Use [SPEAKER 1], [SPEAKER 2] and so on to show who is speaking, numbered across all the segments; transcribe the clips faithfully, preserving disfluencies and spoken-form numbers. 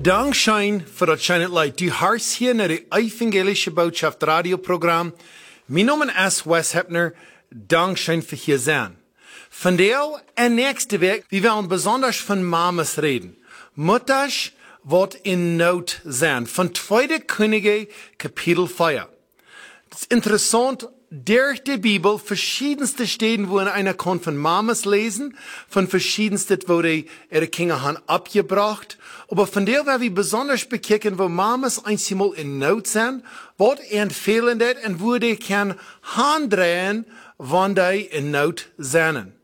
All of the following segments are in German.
[SPEAKER 1] Dankschein voor dat schijnt leid. Du harst hier naar de evangelische boodschap radioprogram. Mijn naam is Wes Hepner. Dankschein voor hier zijn. Vandaag en nächste week, we willen besonders van mamas reden. Mutters wat in nood zijn. Van Tweede Könige, Kapitel vier. Het is interessant, durch die Bibel verschiedenste Stellen, wo einer kann von Mamas lesen, von verschiedenste, wo die ihre Kinder haben abgebracht. Aber von der werden wir besonders bekicken, wo Mamas einmal in Not sind, was empfehlen das und wo die kann handrehen, wenn die in Not sind.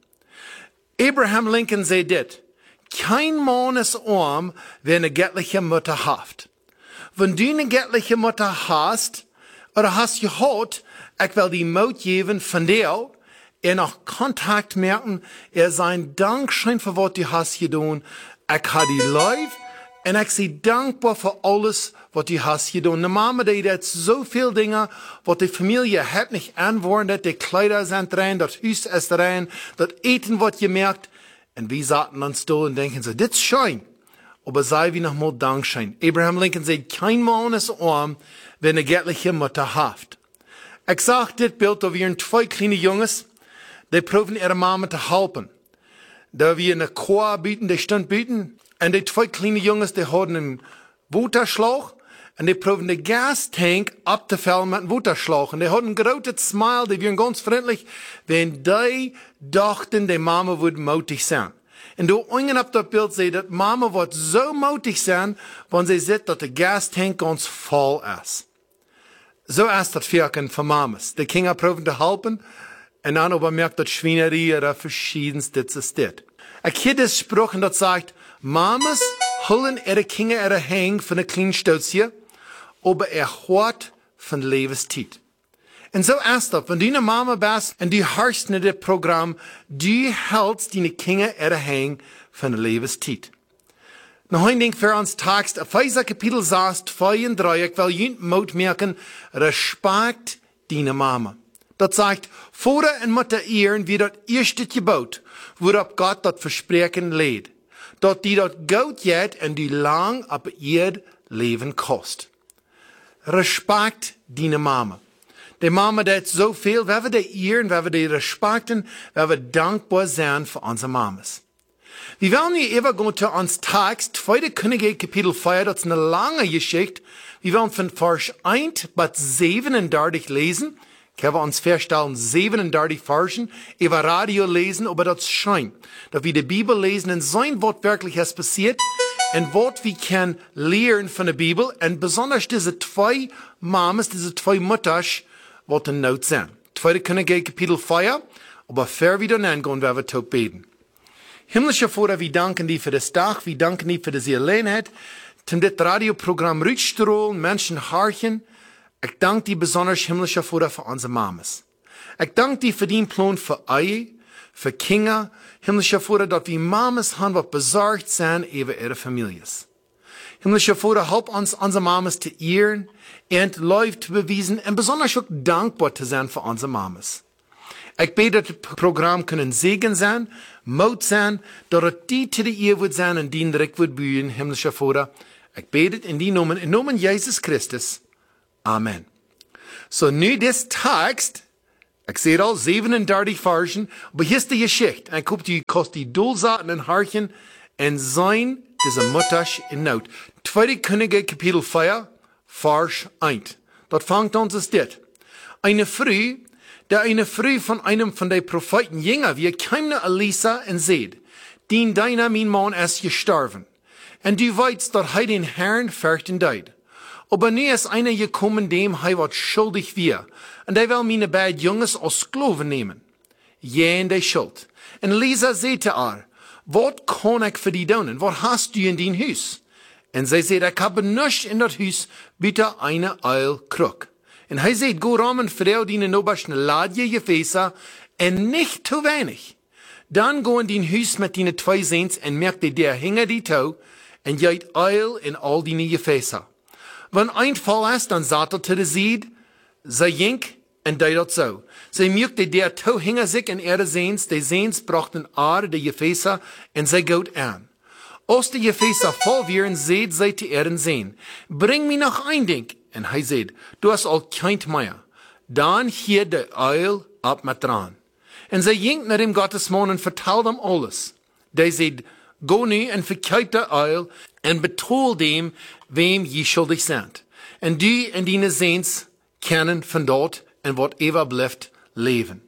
[SPEAKER 1] Abraham Lincoln sagt das: kein Mann ist arm, wer eine göttliche Mutter hat. Wenn du eine göttliche Mutter hast, oder hast gehört, ich will die Mut geben von dir, er noch Kontakt merken, er sein Dankschein für was du hast getan. Ich habe die live und ich bin dankbar für alles, was du hast getan. Die Mama, die hat so viele Dinge, was die Familie hat nicht anwenden, die Kleider sind rein, das Haus ist rein, das Eten wird gemerkt. Und wir saßen uns da und denken so, das ist schön. Aber sei wie nochmal Dankschein. Abraham Lincoln sagt, kein Mann ist arm, wenn eine göttliche Mutter hat. Ich sag das Bild, da wir zwei kleine Jungs, die proben ihre Mama zu helfen. Da wir eine Chor bieten, die Stund bieten, und die zwei kleine Jungs, die haben einen Waterschlauch, und die proben den Gastank abzufüllen mit einem Waterschlauch. Und die haben ein großes Smile, die waren ganz freundlich, wenn die dachten, die Mama würde mutig sein. Und du ungen auf das Bild sehen, dass Mama wird so mutig sein, wenn sie sieht, dass der Gastank ganz voll ist. So ist das Wirken von Mamas. Die Kinder proben zu helfen, und dann aber merkt, dass Schweinerei oder verschiedenste ist. Ich habe das Spruch, das sagt, Mamas holen ihre Kinder ihre Hänge von der kleinen Stutzie, aber er hört von Lebenszeit. Und so ist das, wenn du eine Mama bist und du hörst in das Programm, du hältst deine Kinder ihre Hänge von der Lebenszeit. Noch ein Ding für uns Text, Epheser Kapitel sechs, zwei und drei, ich will jünt Mut merken, Respekt deine Mama. Das sagt, Vater und Mutter ehren, wie das erste Gebot, worauf Gott das Versprechen lädt. Dass die das Gott jet und die lang ab ihr Leben kost. Respekt deine Mama. Die Mama hat so viel, wenn wir die ehren, wenn wir die respekten, wenn wir dankbar sein für unsere Mamas. Wir wollen hier übergehen zu uns Text, Zweite Könige, Kapitel vier, das ist eine lange Geschichte. Wir wollen von Vers eins bis siebenunddreißig lesen. Ich habe uns feststellen, siebenunddreißig Versen, über Radio lesen, aber das scheint, dass wir die Bibel lesen und sein Wort wirklich ist passiert und was wir können lernen von der Bibel und besonders diese zwei Mamas, diese zwei Mutters, was in Not sind. Zweite Könige, Kapitel vier, aber fair wieder hingehen, werden wir tot beten. Himmlischer Vater, wir danken dir für das Tag, wir danken dir für diese Gelegenheit, zum das Radioprogramm Rückstrahlen, Menschen harchen. Ich danke dir besonders, himmlischer Vater, für unsere Mamas. Ich danke dir für den Plan für Ehe, für Kinder, himmlischer Vater, dass wir Mamas haben, die besorgt sind über ihre Familien. Himmlischer Vater, help uns, unsere Mamas zu ehren, und Liebe zu beweisen, und besonders auch dankbar zu sein für unsere Mamas. Ich bete, dass das Programm können Segen sein, Mut sein, dass es die zu der Ehe wird sein und die direkt wird bühen, himmlischer Vater. Ich bete in die Namen, in Namen Jesus Christus. Amen. So, nu das Text, ich sehe all siebenunddreißig Versen, aber hier ist die Geschichte. Ich hoffe, die kostet die Dulsaten und Harchen und sein, diese Mutters in Not. Zweite Könige, Kapitel vier, Vers eins. Dort fängt uns es dit. Eine Früh, der eine Früh von einem von den Propheten jünger wie kam nach Elisa und seht, den deiner mein Mann ist gestorben. Und du weißt, dass er den Herrn fürchten deid. Aber nie ist einer gekommen, dem er was schuldig wir. Und er will meine beiden Jungs als Sklaven nehmen. Jen der Schuld. Und Elisa sagte er, was kann ich für die tun? Was hast du in dein Haus? Und sie sagt, ich habe nichts in das Haus, bitte eine Eilkrug. Und er sagt, go ramen Frau die nobersten Ladje Gefäße und nicht zu wenig. Dann go in dein Haus mit deinen zwei Sehns und merkte der Hinger die Tau und jeit Eil in all deine Gefäße. Wenn ein Fall ist, dann sagt er zu der Seed, sei jink und die dat so. Sie merkte der Tau hinger sich in ihre Sehns, die Sehns brachten Aare, die Gefäße und sie gut an. Als de Gefäße voll wären, seht zij te Erden sehen. Bring mir noch ein Ding. En hij zei, du hast al kein mehr. Dan hier de uil ab met dran. En zij ging naar dem Gottesman en vertelde hem alles. Die zei, go nu en verkijk de uil en betoel dem, wem je schuldig zijt. En du en die zeens kennen van dort en wat ever blijft leven.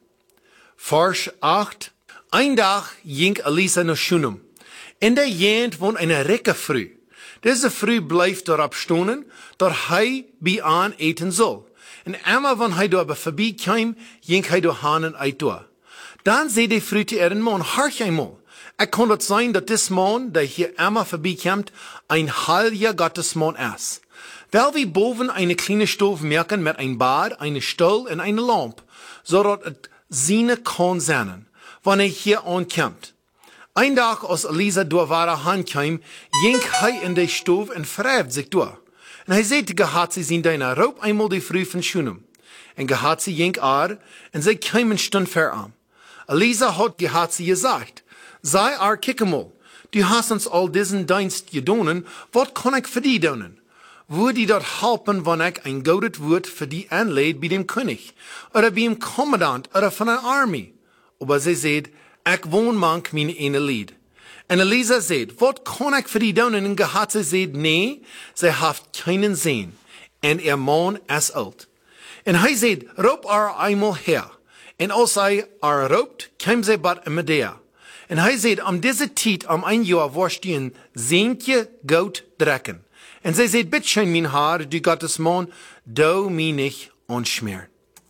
[SPEAKER 1] Vers acht. Ein dag ging Elisa naar Shunem. In der Jent woont eine rijke vrouw. Deze vrouw blijft daarop stonen, dat hij bij aan eten zal. En eenmaal wanneer hij daar voorbij kwam, ging hij door hanen uit door. Dan zei de vrouw te ihren man, hark eenmaal. Het kan het zijn dat dit man, die hier eenmaal voorbij komt, een heilige Gottesman is. Wel we boven eine kleine stoof merken met een bad, een stoel en een lamp, zodat het ziene kan zijn, wanneer hij hier aankomt. Ein dag als Elisa door ware hand kwam, ging hij in de stoof en wrijft zich door. En hij zei te Gehazi zien deiner, roep eenmaal de vrouw van Shunem. En Gehazi ging haar, en zij kwam een stund ver aan. Elisa had Gehazi gezegd, sei haar kikkemol, du hast uns al diesen dienst gedonen, wat kan ik voor die doen? Would die dat helpen wanneer ik een gouden woord voor die aanleid bij dem König, oder bij een commandant, oder van een armee? Maar zij zei, ik woon mank mijn ene lied. En Elisa zei, wat kan ik voor die doen? En Gehazi zei, nee, zij heeft keinen zin. En er man is oud. En hij zei, roep haar eenmaal her. En als hij haar roept, kwam zij bad in Medea. En hij zei, om deze tijd, om een jaar, worst je een zeentje goud drekken. En zij zei, bitteschön, mijn haar, du Gottesman, du mich nicht anschmieren.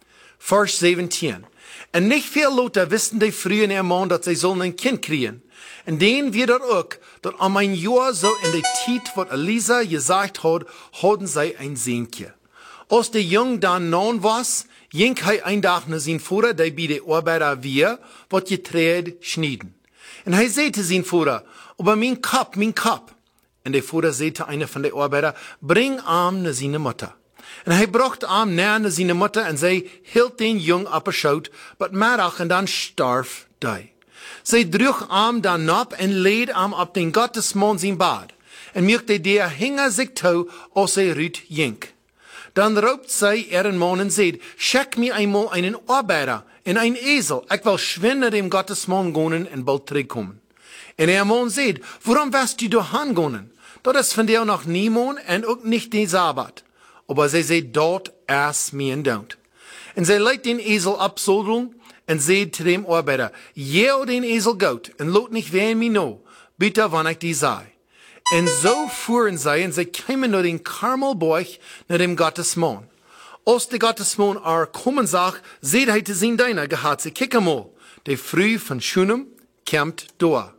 [SPEAKER 1] Vers zeventien. En niet veel Leute wisten die Frau en ihr Mann, dat zij zullen een kind kriegen. En denen wir dat ook, dat om een jaar zo in de tijd wat Elisa gezegd had, hadden zij een zeentje. Als de jong dan non was, ging hij een dag naar zijn vader, die bij de arbeider weer, wat getreed schneiden. En hij zei te zijn vader, aber mijn kap, mijn kap. En de vader zei te een van de arbeider, bring arm naar zijn moeder. En hij bracht arm naar naar zijn moeder en zij hield den jong op een schoot, maar middag en dan starf die. Zij droeg arm dan op en leed arm op den Gottesman zijn bad. En merkte der hinger zich toe als zij ruit jink. Dan roept zij ihren man en zei, schick mir einmal einen arbeider en een esel. Ik wil schwin naar dem Gottesman gaan en bald terugkomen. En ihr man zei, waarom wirst du doorheen gaan? Dat is van jou nog niemand en ook niet de Sabbat. Aber zij zei, dort is mijn dood. En zij leidt den esel absodeln en zei te dem arbeider, jeo den esel goud en loot niet ween mij nou, bitte wanneer ik die zei. En zo fuhren zij en zij kwamen naar den Karmelberg naar dem Gottesman. Als de Gottesman er komen zag, zei hij te zien deiner Gehazi, kijk eenmaal, de vrouw van Shunem komt door.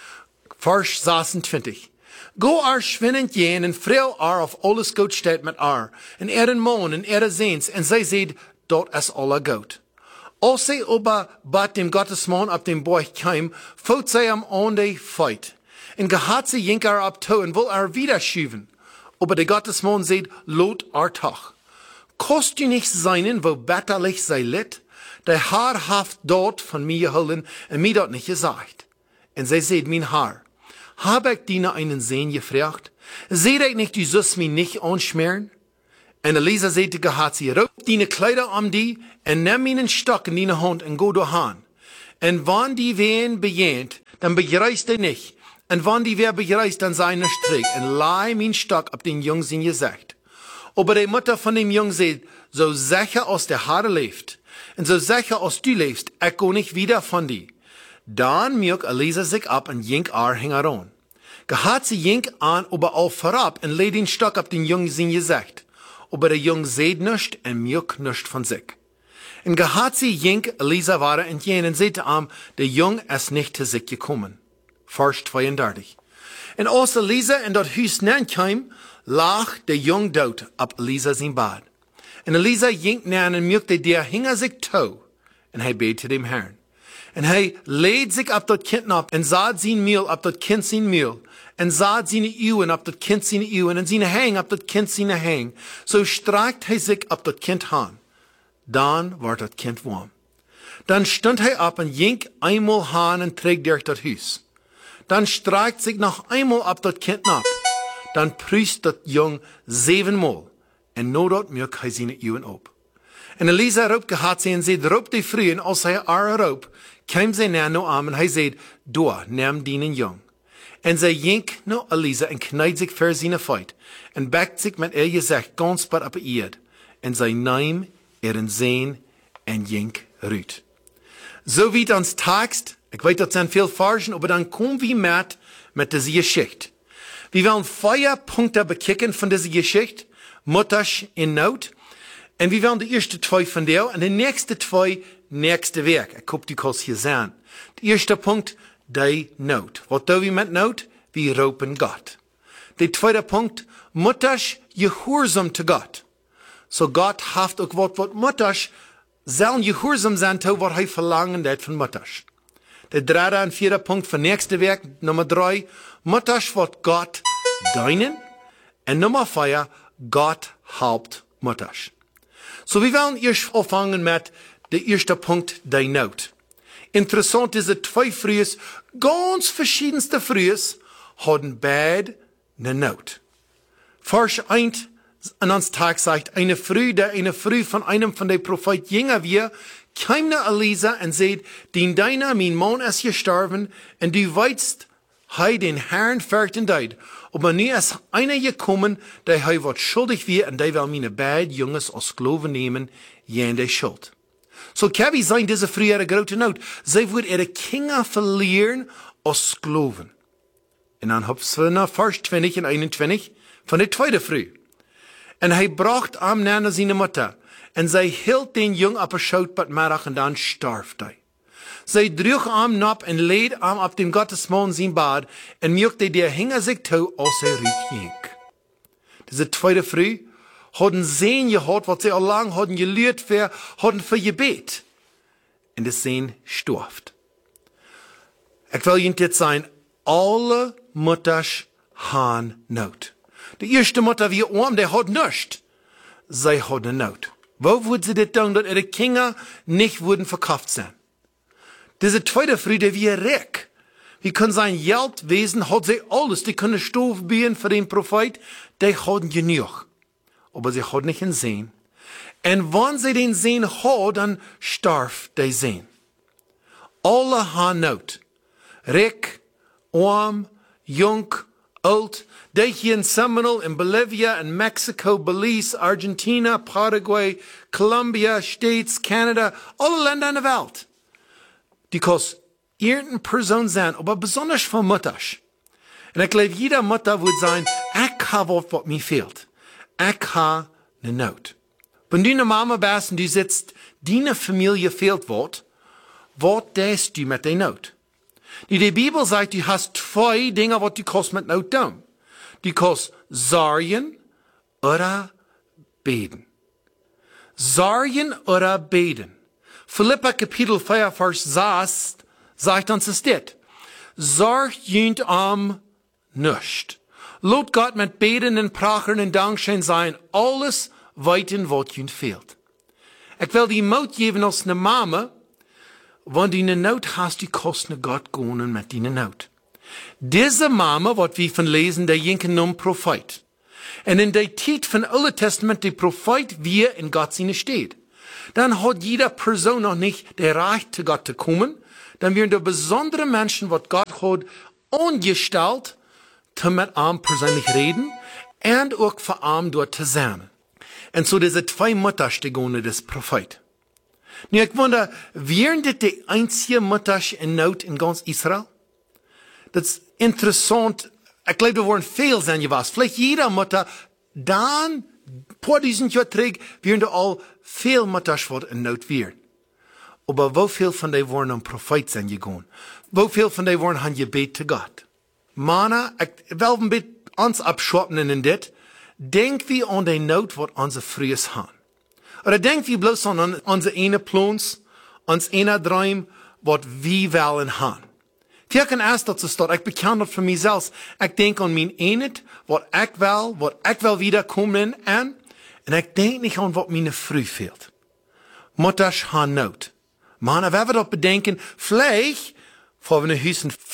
[SPEAKER 1] Vers zesentwintig. Go ar schwinnend jen en vrouw ar of alles goed staat met ar, en eren man en eren zeens, en zij zei, dat is alle goed. Als zij ober bat dem Gottesman op dem Berg kwam, voot zij am aan de feit. En Gehazi jink er op toe en wil er wieder schuven. Aber der Gottesman zei, lot er toch. Kost u nicht seinen, wo betterlich sei lit? Der Haar haft dort von mir geholen en mir dort nicht gesagt. En zij zei, mein Haar, hab ich dir einen Sehn gefragt? Seht ich nicht, du sollst mich nicht anschmieren? En Elisa zei te Gehazi, roep die Kleider um die en nimm einen Stock in die Hand en go doorheen. En wann die wehen bejehnt, dann begreist er nicht. En wann die wer begreist, dann sei er strick en leih mein Stock ab den Jungen sein Gesicht. Aber die Mutter von dem Jungen sagt, so sicher als der Haare lebt, en so sicher als du lebst, ich go nicht wieder von dir. Dan merkt Elisa sich ab en jink ar hing heran. Gehazi jink an, aber auch vorab en leid den Stock ab den Jungen sein Gesicht. Aber der Jung seht nischt en merkt nischt von sich. En Gehazi jink Elisa war entgehen en sagte am, der Jung ist nicht zu sich gekommen. Vers zweiunddreißig. En als Elisa in dat huis nankam, lag der Jung dood op Elisa zijn bad. En Elisa jink na en merkte, der hinger zich toe. En hij beet dem Herrn. En hij leed zich op dat kind op en zaad zijn meel op dat kind zijn meel. En zaad zijn uwen op dat kind zijn uwen en zijn hang op dat kind zijn hang. Zo streikt hij zich op dat kind aan. Dan wordt dat kind warm. Dan stond hij op en jink eenmaal aan en trek durch dat huis. dann streikt sich noch einmal ab das Kind ab. Dann prüft das Jung siebenmal. En no dat mjuk hij zijn uwen op. En Elisa roep gehad ze en zei, roep die vrou, en als hij haar roep, kwam zij naar no aan en hij zei, doa, neem dienen jong. En zij jenk no Elisa en knijdt zich ver zijn feit, en bekt zich met er gezegd, ganz pat op eerd, en zij neem er een zijn en jenk ruit. Zo wie ons tekst, ik weet dat zijn veel versen, aber dan komen we met, met deze geschichte. We willen vier punten bekijken van deze geschichte, Mutters in nood. En we willen de eerste twee van deel en de nächste twee nächste week. Ik hoop die kost hier zijn. De eerste punt, die nood. Wat doen we met nood? We roepen God. De tweede punt, Mutters gehoorzaam te God. So God heeft ook wat wat Mutters zullen gehoorzaam zijn toe wat hij verlangen deed van Mutters. De derde en vierde punt van nächste week, nummer drie, Mutters wat God dienen. En nummer vier, God helpt Mutters. So wir wollen erst anfangen mit der erste Punkt, der Not. Interessant ist, dass zwei Frühes, ganz verschiedenste Frühes, hatten beide eine Not. Vers eins an uns Tag sagt, eine Früh, der eine Früh von einem von den Propheten jünger wir, kam nach Elisa und sagt, den deiner, mein Mann ist gestorben, und du weißt, hei den Herrn verten deid. Aber nu ist einer gekommen, der hei wat schuldig wir, und der will meine beide Jungs als Sklaven nehmen, jen der Schuld. So kann wie sein, diese frühere grote Not. Sie wird ihre Kinder verlieren als Sklaven. Und dann hab's wir nach Vers zwanzig und einundzwanzig von der zweiten Früh. Und er bracht am Nana seine Mutter, und sie hielt den Jungen ab der Schautbad Mittag, und dann starb er. Zij droeg hem op en leed hem op dem Gottesmann zijn bad en mjukte der hinger zich toe als hij ruik jenk. Diese tweede Früh hadden zeen gehad wat zij al lang hadden geleerd voor, hadden voor gebet. En de zeen storft. Ik wil je dit zijn, alle Mutters haben nood. De eerste Mutter wie arm, die had nichts. Zij hadden nood. Wo würden sie dit doen, dat ihre Kinder nicht würden verkauft sein? Diese zweite Früh, der wie reck. Wie können sein Geld wesen, hat sie alles. Die können Stoff bieten für den Prophet. Die haben genug. Aber sie haben nicht einen Sehen. Und wenn sie den Sehen haben, dann starf der Sehen. Alle haben Not. Reck, arm, jung, alt. Die hier in Seminole, in Bolivia, in Mexico, Belize, Argentina, Paraguay, Colombia, States, Canada, alle Länder in der Welt. Die kost irgendeine Person sein, aber besonders von Mutters. Und ich glaube, jeder Mutter wird sein, ich habe was, was mir fehlt. Ich habe eine Not. Wenn du eine Mama bist und du sitzt, deine Familie fehlt was, was tust du mit der Not? Die Bibel sagt, du hast zwei Dinge, was du kannst mit Not tun. Du kannst sorgen oder beten. Sorgen oder beten. Philippa Kapitel vier, Vers sechs sagt uns es dit. Sorgt jünt am nicht. Lot Gott mit Beten und Prachen und Dankschein sein, alles weiten, was jünt fehlt. Ich will die Mut geben als eine Mama, wenn du eine Not hast, die kostet Gott gehen mit deiner Not. Diese Mama, was wir von lesen, der jinken nun Prophet. Und in der Zeit von Alten Testament, der Prophet, wie er in Gott seine steht. Dann hat jede Person noch nicht der Recht zu Gott zu kommen. Dann werden da besondere Menschen, was Gott hat, angestellt, zu mit ihm persönlich reden und auch für ihn dort zu sein. Und so diese zwei Mutters, die gehen des Prophet. Nu, ich wundere, wären das die einzige Mutters in Not in ganz Israel? Das ist interessant. Ich glaube, da waren viel sein gewesen. Vielleicht jeder Mutter, dann, vor diesen Jahr zurück, wären da all viel Mutters, was in Not wären. Aber wie viel von denen waren am Prophet sein gegangen? Wie viel von denen waren han gebet zu Gott? Mana, ich will ein bisschen uns abschwappen in dit. Denk wie an die Not, was unsere Frühes haben. Oder denk wie bloß an unsere eine Plans, uns eine Traum, was wir wollen haben. Hier kann erst dazu stehen, ich bekenne das für mich selbst. Ich denke an mein Enet, was ich will, was ich will wiederkommen an. Und ich denke nicht an, was meine Früh fehlt. Mutters haben Not. Man, wenn wir doch bedenken, vielleicht, vor wir Hüsen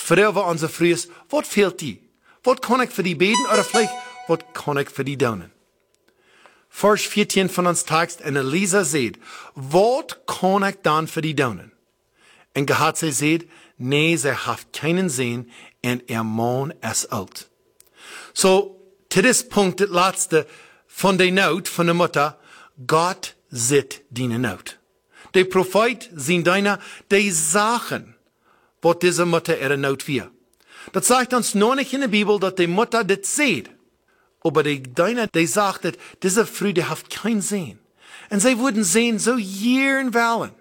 [SPEAKER 1] Früher war unser Frühes, was fehlt die? Was kann ich für die beten oder vielleicht, was kann ich für die daunen? Vers vierzehn von uns Text, und Elisa sagt, was kann ich dann für die daunen? Und Gehazi sagt, nee, sie hat keinen Sinn, und er Mann es alt. So, zu diesem Punkt, das letzte von der Not, von der Mutter, Gott sieht deine Not. Der Prophet sind deiner, die Sachen, was diese Mutter ihre Not wir. Das sagt uns noch nicht in der Bibel, dass die Mutter das sieht. Aber die deiner, die sagt, dass diese Frau, die hat keinen Sinn. Und sie würden sehen, so jeden wollen.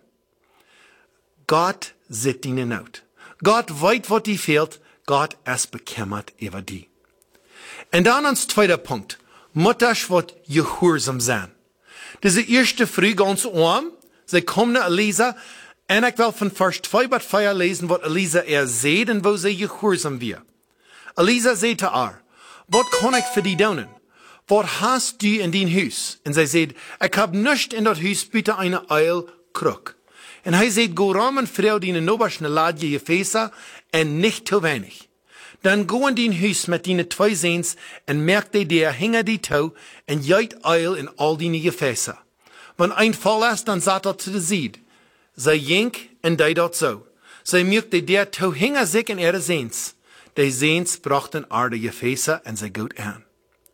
[SPEAKER 1] Gott sieht deine Not. Gott weiß, was die fehlt. Gott es bekümmert über die. Und dann als zweiter Punkt. Mutters wird gehorsam sein. Diese erste Früh ganz arm. Sie kommen nach Elisa. Und ich will von Vers zwei bis vier lesen, was Elisa er sieht und wo sie gehorsam wird. Elisa sagt zu ihr, was kann ich für die tun? Was hast du in dein Haus? Und sie sagt, ich hab nichts in das Haus, bitte eine Eilkrug. Und er sagt, go ramen Frau, die in obersten Ladje Gefäße, und nicht zu wenig. Dann go in dein Haus mit deinen zwei Sehns, und merk dir, der hänge die Tau, und jeit Eil in all deine Gefäße. Wenn ein Fall ist, dann sagt er zu der Sied, sei jenk, und die dort so. Sie merkt dir, der Tau hänge sich in ihre Sehns. Die Sehns brachten Erde Gefäße, und sie gut an.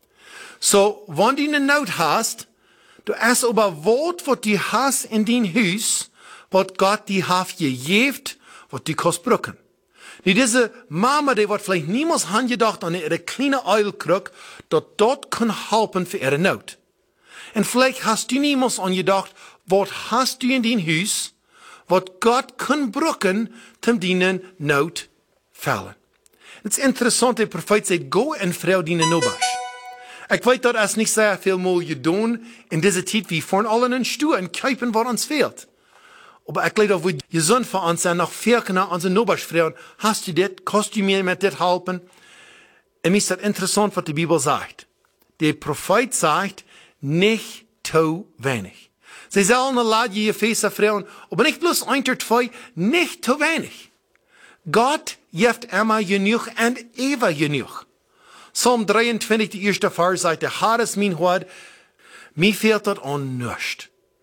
[SPEAKER 1] So, wenn du eine Not hast, du hast aber Wort, was du hast in dein Haus, was Gott die hat gegeben, was du kannst brücken. Die diese Mama, die wird vielleicht niemals angedacht an ihre kleine Eilkrug, dort dort kann helfen für ihre Not. Und vielleicht hast du niemals angedacht, was hast du in dein Haus, was Gott kann brücken, zum deinen Not fallen. Het is interessant, der Prophet sagt, go en Frau die Nobasch. Ich weiß, dass es nicht sehr viel mal gedaan in dieser Zeit wie vorn allen in Stuhl und kijken, was uns fehlt. Aber ich glaube, wo gesund für uns sein, nach vier nach unsere Nobasch-Frauen, hast du das, kannst du mir mit das helfen? Und mir ist das interessant, was die Bibel sagt. Der Prophet sagt, nicht zu wenig. Sie sollen laden je Gefäße Frauen, aber nicht bloß ein oder zwei, nicht zu wenig. Gott gibt immer genug und ewig genug. Psalm dreiundzwanzig, die erste Vers sagt, der Herr ist mein Hort, mir fehlt das an nichts.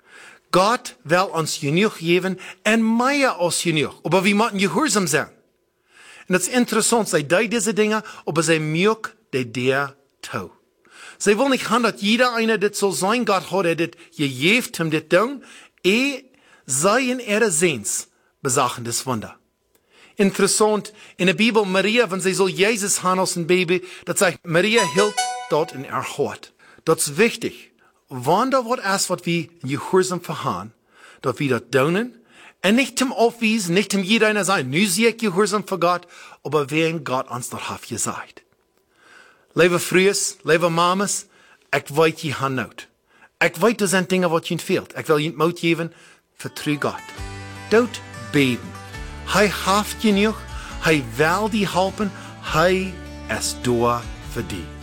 [SPEAKER 1] Gott will uns genug geben und mehr als genug. Aber wir müssen gehorsam sein. Und das ist interessant, sie tun diese Dinge, aber sie mögen die der tun. Sie wollen nicht haben, dass jeder einer das so sein, Gott hat er das gegeben, um das zu tun, eh sei in ihre Sehns besachen das Wunder. Interessant, in der Bibel, Maria, wenn sie so Jesus haben als ein Baby, das sagt, Maria hielt dort in ihr Hort. Das ist wichtig. Wann da wird erst, was wir in Gehorsam verhauen, dass wir das tun, und nicht zum Aufwiesen, nicht zum jeder einer sein, nu sehe ich Gehorsam für Gott, aber wen Gott uns das hat gesagt. Liebe Frühes, liebe Mamas, ich weiß, ihr habt Not. Ich weiß, das sind Dinge, was ihnen fehlt. Ich will ihnen Mut geben, vertrau Gott. Dort beten. Hij haft genug, hij wil die helpen, hij is door voor die.